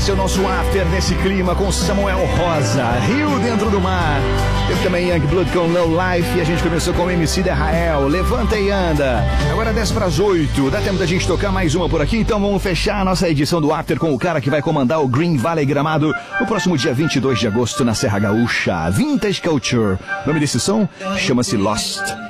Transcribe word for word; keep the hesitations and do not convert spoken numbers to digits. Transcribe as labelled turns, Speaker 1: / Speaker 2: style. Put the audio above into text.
Speaker 1: esse é o nosso after nesse clima com Samuel Rosa, Rio Dentro do Mar. Teve também Youngblood com Low Life e a gente começou com o M C da Rael, Levanta e Anda. Agora dez para as oito, dá tempo da gente tocar mais uma por aqui, então vamos fechar a nossa edição do after com o cara que vai comandar o Green Valley Gramado no próximo dia vinte e dois de agosto na Serra Gaúcha, Vintage Culture. O nome desse som chama-se Lost.